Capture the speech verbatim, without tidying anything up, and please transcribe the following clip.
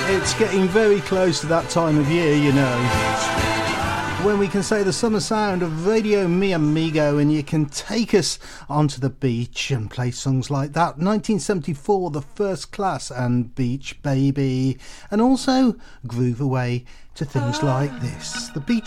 It's getting very close to that time of year, you know, when we can say the summer sound of Radio Mi Amigo and you can take us onto the beach and play songs like that. nineteen seventy-four, The First Class and Beach Baby, and also groove away to things like this. The Beach